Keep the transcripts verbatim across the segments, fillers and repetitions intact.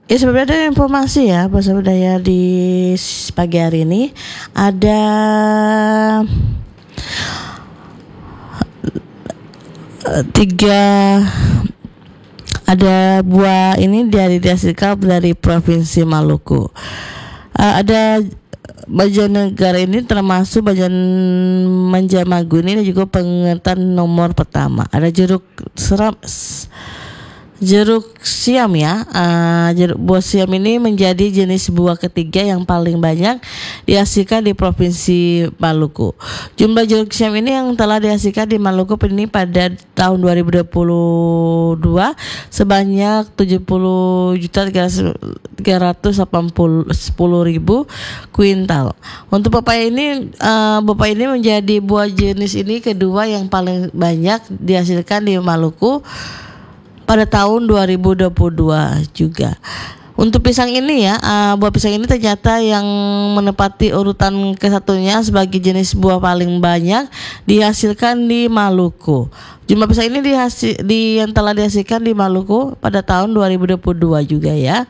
Ya sebenarnya ada informasi ya bahasa budaya di pagi hari ini ada tiga ada buah ini dari dihasilkan dari provinsi Maluku. Uh, ada Banjarnegara ini termasuk Banjar Manjamagu ini juga pengetan nomor pertama. Ada jeruk seram jeruk siam ya. Uh, jeruk buah siam ini menjadi jenis buah ketiga yang paling banyak dihasilkan di provinsi Maluku. Jumlah jeruk siam ini yang telah dihasilkan di Maluku ini pada tahun dua ribu dua puluh dua sebanyak tujuh puluh juta tiga ratus delapan puluh ribu kuintal. Untuk pepaya ini uh, pepaya ini menjadi buah jenis ini kedua yang paling banyak dihasilkan di Maluku pada tahun dua ribu dua puluh dua juga. Untuk pisang ini ya, uh, buah pisang ini ternyata yang menempati urutan kesatunya sebagai jenis buah paling banyak dihasilkan di Maluku. Jumlah pisang ini dihasil, di, yang telah dihasilkan di Maluku pada tahun dua ribu dua puluh dua juga ya.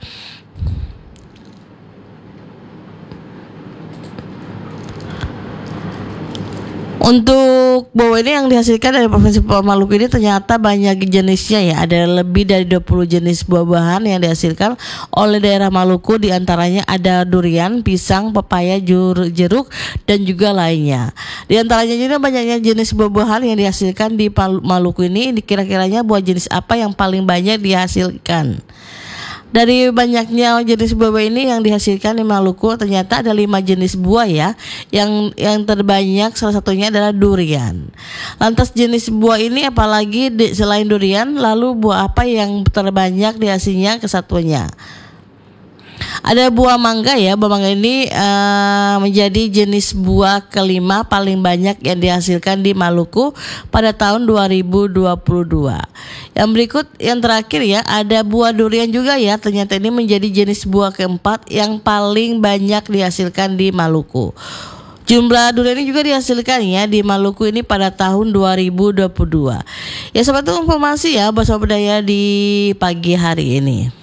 Untuk buah ini yang dihasilkan dari provinsi Maluku ini ternyata banyak jenisnya ya. Ada lebih dari dua puluh jenis buah-buahan yang dihasilkan oleh daerah Maluku. Di antaranya ada durian, pisang, pepaya, jeruk, dan juga lainnya. Di antaranya juga banyaknya jenis buah-buahan yang dihasilkan di Maluku ini. Kira-kiranya buah jenis apa yang paling banyak dihasilkan? Dari banyaknya jenis buah ini yang dihasilkan di Maluku ternyata ada lima jenis buah ya. Yang yang terbanyak salah satunya adalah durian. Lantas jenis buah ini apalagi di, selain durian, lalu buah apa yang terbanyak dihasilnya kesatuannya? Ada buah mangga ya. Buah mangga ini uh, menjadi jenis buah kelima paling banyak yang dihasilkan di Maluku pada tahun dua ribu dua puluh dua. Yang berikut yang terakhir ya, ada buah durian juga ya. Ternyata ini menjadi jenis buah keempat yang paling banyak dihasilkan di Maluku. Jumlah durian ini juga dihasilkan ya di Maluku ini pada tahun dua ribu dua puluh dua. Ya sobat, itu informasi ya bahasa budaya di pagi hari ini.